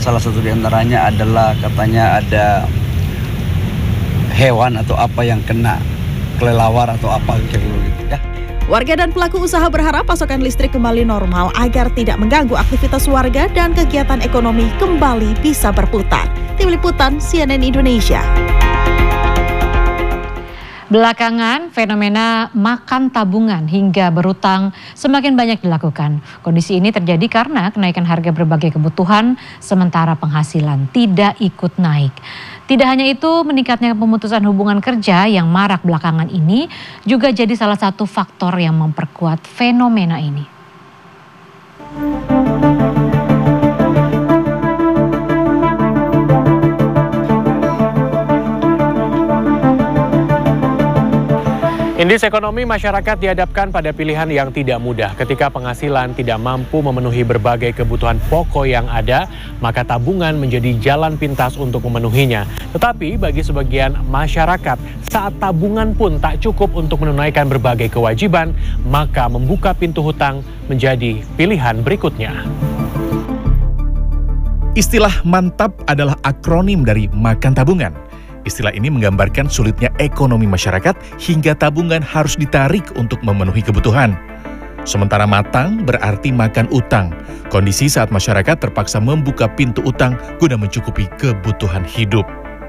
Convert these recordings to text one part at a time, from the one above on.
salah satu diantaranya adalah katanya ada hewan atau apa yang kena kelelawar atau apa gitu ya. Warga dan pelaku usaha berharap pasokan listrik kembali normal agar tidak mengganggu aktivitas warga dan kegiatan ekonomi kembali bisa berputar. Tim Liputan CNN Indonesia. Belakangan, fenomena makan tabungan hingga berutang semakin banyak dilakukan. Kondisi ini terjadi karena kenaikan harga berbagai kebutuhan, sementara penghasilan tidak ikut naik. Tidak hanya itu, meningkatnya pemutusan hubungan kerja yang marak belakangan ini juga jadi salah satu faktor yang memperkuat fenomena ini. Indeks ekonomi masyarakat dihadapkan pada pilihan yang tidak mudah. Ketika penghasilan tidak mampu memenuhi berbagai kebutuhan pokok yang ada, maka tabungan menjadi jalan pintas untuk memenuhinya. Tetapi bagi sebagian masyarakat, saat tabungan pun tak cukup untuk menunaikan berbagai kewajiban, maka membuka pintu hutang menjadi pilihan berikutnya. Istilah mantap adalah akronim dari makan tabungan. Istilah ini menggambarkan sulitnya ekonomi masyarakat hingga tabungan harus ditarik untuk memenuhi kebutuhan. Sementara matang berarti makan utang. Kondisi saat masyarakat terpaksa membuka pintu utang guna mencukupi kebutuhan hidup.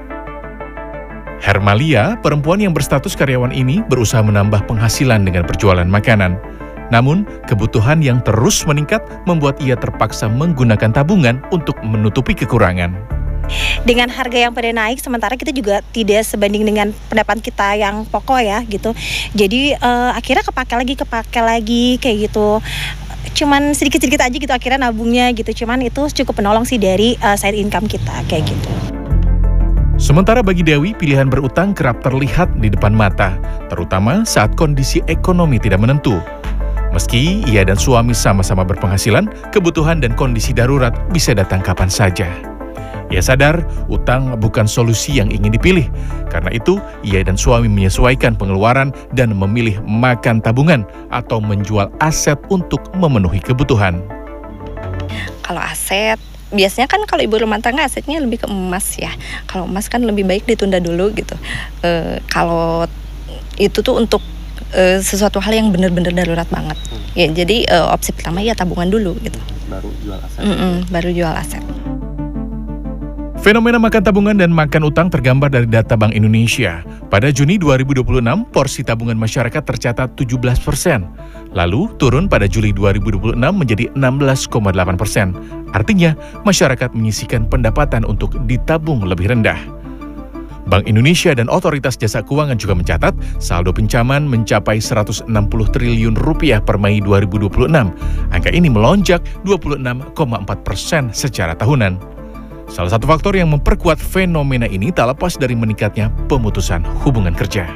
Hermalia, perempuan yang berstatus karyawan ini berusaha menambah penghasilan dengan berjualan makanan. Namun, kebutuhan yang terus meningkat membuat ia terpaksa menggunakan tabungan untuk menutupi kekurangan. Dengan harga yang pada naik, sementara kita juga tidak sebanding dengan pendapatan kita yang pokok ya gitu. Jadi akhirnya kepake lagi kayak gitu. Cuman sedikit-sedikit aja gitu akhirnya nabungnya gitu. Cuman itu cukup menolong sih dari side income kita kayak gitu. Sementara bagi Dewi, pilihan berutang kerap terlihat di depan mata, terutama saat kondisi ekonomi tidak menentu. Meski ia dan suami sama-sama berpenghasilan, kebutuhan dan kondisi darurat bisa datang kapan saja. Ia sadar utang bukan solusi yang ingin dipilih. Karena itu, ia dan suami menyesuaikan pengeluaran dan memilih makan tabungan atau menjual aset untuk memenuhi kebutuhan. Kalau aset, biasanya kan kalau ibu rumah tangga asetnya lebih ke emas ya. Kalau emas kan lebih baik ditunda dulu gitu. Kalau itu tuh untuk sesuatu hal yang benar-benar darurat banget. Ya, jadi opsi pertama ya tabungan dulu gitu. Baru jual aset. Baru jual aset. Fenomena makan tabungan dan makan utang tergambar dari data Bank Indonesia. Pada Juni 2026, porsi tabungan masyarakat tercatat 17%. Lalu turun pada Juli 2026 menjadi 16,8%. Artinya, masyarakat menyisihkan pendapatan untuk ditabung lebih rendah. Bank Indonesia dan Otoritas Jasa Keuangan juga mencatat saldo pinjaman mencapai 160 triliun rupiah per Mei 2026. Angka ini melonjak 26,4% secara tahunan. Salah satu faktor yang memperkuat fenomena ini tak lepas dari meningkatnya pemutusan hubungan kerja.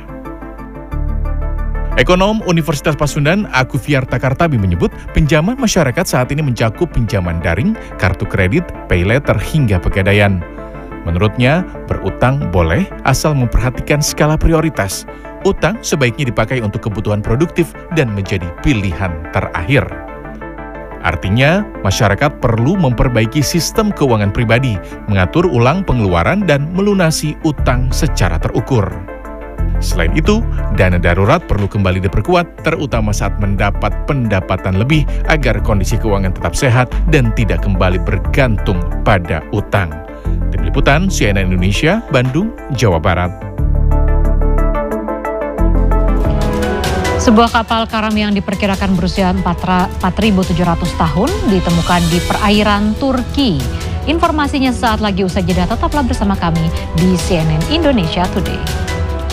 Ekonom Universitas Pasundan, Akuviar Takartabi menyebut pinjaman masyarakat saat ini mencakup pinjaman daring, kartu kredit, pay letter hingga pegadaian. Menurutnya, berutang boleh asal memperhatikan skala prioritas. Utang sebaiknya dipakai untuk kebutuhan produktif dan menjadi pilihan terakhir. Artinya, masyarakat perlu memperbaiki sistem keuangan pribadi, mengatur ulang pengeluaran dan melunasi utang secara terukur. Selain itu, dana darurat perlu kembali diperkuat, terutama saat mendapat pendapatan lebih agar kondisi keuangan tetap sehat dan tidak kembali bergantung pada utang. Tim Liputan CNN Indonesia, Bandung, Jawa Barat. Sebuah kapal karam yang diperkirakan berusia 4.700 tahun ditemukan di perairan Turki. Informasinya saat lagi usai jeda, tetaplah bersama kami di CNN Indonesia Today.